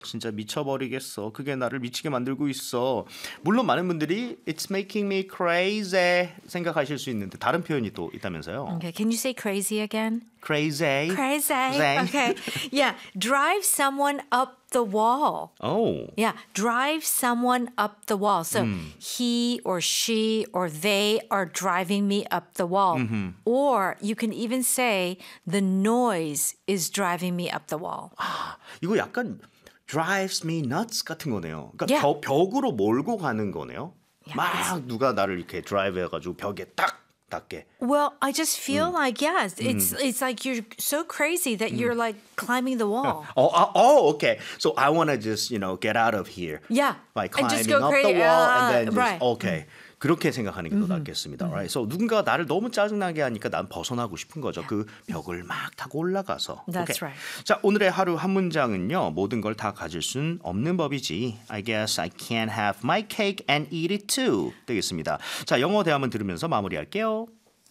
진짜 미쳐버리겠어. 그게 나를 미치게 만들고 있어. 물론 많은 분들이 It's making me crazy 생각하실 수 있는데 다른 표현이 또 있다면서요. Okay, can you say crazy again? Crazy. Crazy. Zang. Okay. Yeah, drive someone up the wall. Oh. Yeah, drive someone up the wall. So he or she or they are driving me up the wall. Or you can even say the noise is driving me up the wall. 이거 약간 drives me nuts 같은 거네요. 그러니까 Yeah. 벽으로 몰고 가는 거네요. Yeah, 막 누가 나를 이렇게 드라이브 해가지고 벽에 딱 닿게. Well, I just feel like yes, it's like you're so crazy that you're like climbing the wall. Okay. So I want to just, get out of here. Yeah. Like And climbing just go up crazy. the wall and then just, right. okay. 그렇게 생각하는 게 더 낫겠습니다. Right? So 누군가가 나를 너무 짜증나게 하니까 난 벗어나고 싶은 거죠. 그 벽을 막 타고 올라가서. That's Okay. right. 자, 오늘의 하루 한 문장은요. 모든 걸 다 가질 순 없는 법이지. I guess I can't have my cake and eat it too. 되겠습니다. 자, 영어 대화문 들으면서 마무리할게요.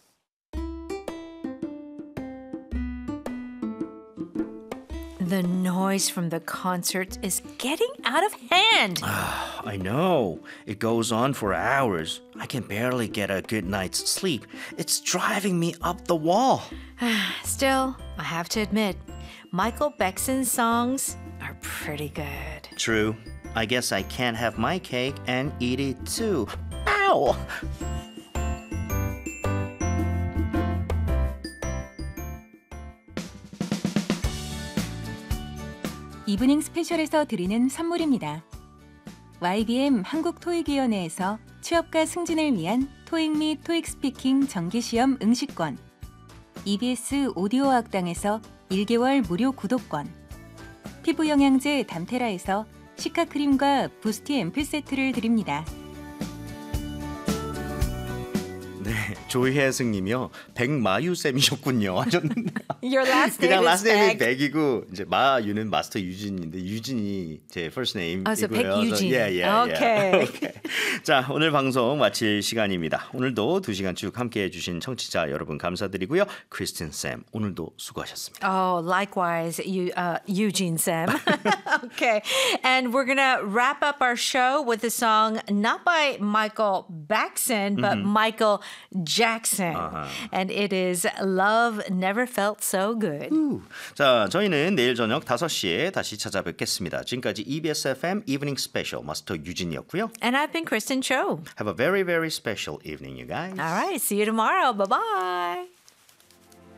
The noise from the concert is getting out of hand. I know. It goes on for hours. I can barely get a good night's sleep. It's driving me up the wall. Still, I have to admit, Michael Beckson's songs are pretty good. True. I guess I can't have my cake and eat it too. Ow! 이브닝 스페셜에서 드리는 선물입니다. YBM 한국토익위원회에서 취업과 승진을 위한 토익 및 토익 스피킹 정기시험 응시권, EBS 오디오 학당에서 1개월 무료 구독권, 피부 영양제 담테라에서 시카크림과 부스티 앰플 세트를 드립니다. 네, 조혜승님이요. 백마유쌤이셨군요 하셨는데 Your last name 그냥 is last name이 Beck. 백이고 이제 마유는 마스터 유진인데 유진이 제 first name이고요. so 백유진. Yeah. Okay. Okay. 자, 오늘 방송 마칠 시간입니다. 오늘도 2시간 쭉 함께해 주신 청취자 여러분 감사드리고요. 크리스틴 쌤 오늘도 수고하셨습니다. Oh, likewise, Eugene Sam. Okay. And we're going to wrap up our show with a song not by Michael Baxon, but Michael Jackson. And it is Love Never Felt So Good. 자, 저희는 내일 저녁 5시에 다시 찾아뵙겠습니다. 지금까지 EBS FM Evening Special 마스터 유진이었고요. And I've been Kristen Cho. Have a very, very special evening, you guys. All right. See you tomorrow. Bye-bye.